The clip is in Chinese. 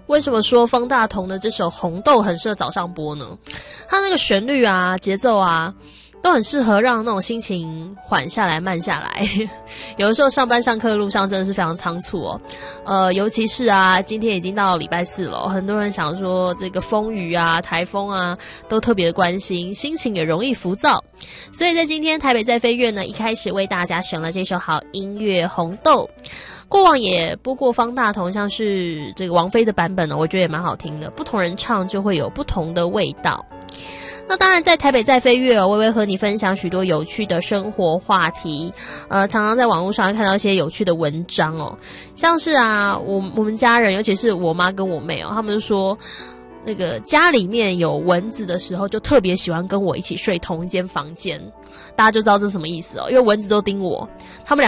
为什么说方大同的这首《红豆》很适合早上播呢？它那个旋律啊、节奏啊，都很适合让那种心情缓下来、慢下来。有的时候上班上课的路上真的是非常仓促哦。尤其是啊，今天已经到礼拜四了，很多人想说这个风雨啊、台风啊，都特别的关心，心情也容易浮躁。所以在今天台北在飞跃呢，一开始为大家选了这首好音乐《红豆》。过往也播过方大同，像是这个王菲的版本呢，我觉得也蛮好听的。不同人唱就会有不同的味道。那当然，在台北在飞跃哦，微微和你分享许多有趣的生活话题。常常在网络上会看到一些有趣的文章哦，像是啊，我们家人，尤其是我妈跟我妹哦，他们就说，那个家里面有蚊子的时候，就特别喜欢跟我一起睡同一间房间。大家就知道这是什么意思哦，因为蚊子都叮我，他们